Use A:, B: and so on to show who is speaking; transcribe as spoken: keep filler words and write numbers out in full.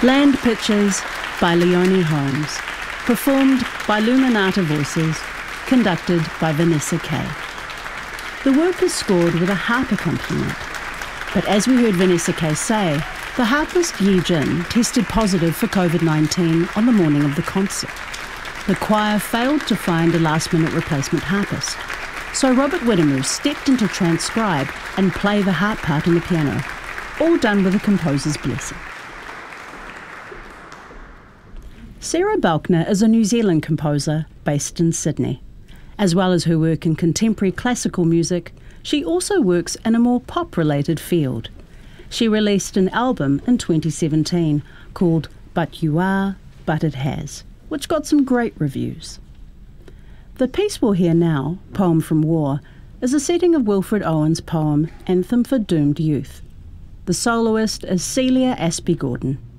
A: Land Pictures by Leonie Holmes. Performed by Luminata Voices. Conducted by Vanessa Kay. The work is scored with a harp accompaniment. But as we heard Vanessa Kay say, the harpist Yi Jin tested positive for COVID nineteen on the morning of the concert. The choir failed to find a last-minute replacement harpist. So Robert Widmerus stepped in to transcribe and play the harp part on the piano, all done with the composer's blessing. Sarah Belkner is a New Zealand composer based in Sydney. As well as her work in contemporary classical music, she also works in a more pop-related field. She released an album in twenty seventeen called But You Are, But It Has, which got some great reviews. The piece we'll hear now, Poem from War, is a setting of Wilfred Owen's poem Anthem for Doomed Youth. The soloist is Celia Aspey Gordon.